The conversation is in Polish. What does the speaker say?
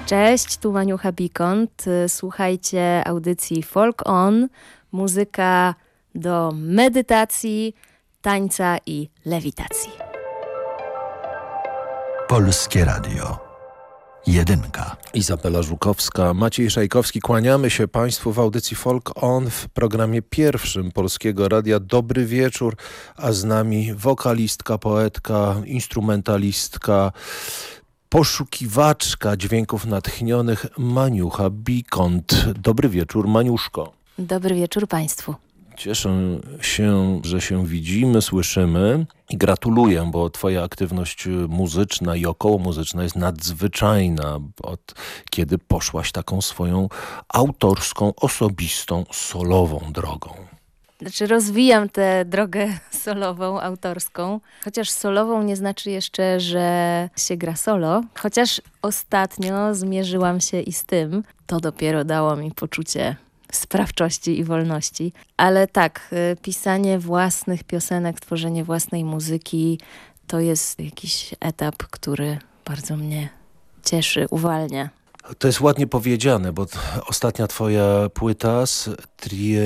Cześć, tu Maniucha Bikont. Słuchajcie audycji Folk On. Muzyka do medytacji, tańca i lewitacji. Polskie Radio. Jedynka. Izabela Żukowska, Maciej Szajkowski. Kłaniamy się Państwu w audycji Folk On w programie pierwszym Polskiego Radia. Dobry wieczór, a z nami wokalistka, poetka, instrumentalistka, poszukiwaczka dźwięków natchnionych Maniucha Bikont. Dobry wieczór, Maniuszko. Dobry wieczór Państwu. Cieszę się, że się widzimy, słyszymy i gratuluję, bo twoja aktywność muzyczna i okołomuzyczna jest nadzwyczajna, od kiedy poszłaś taką swoją autorską, osobistą, solową drogą. Znaczy rozwijam tę drogę solową, autorską, chociaż solową nie znaczy jeszcze, że się gra solo, chociaż ostatnio zmierzyłam się i z tym. To dopiero dało mi poczucie sprawczości i wolności. Ale tak, pisanie własnych piosenek, tworzenie własnej muzyki to jest jakiś etap, który bardzo mnie cieszy, uwalnia. To jest ładnie powiedziane, bo ostatnia twoja płyta z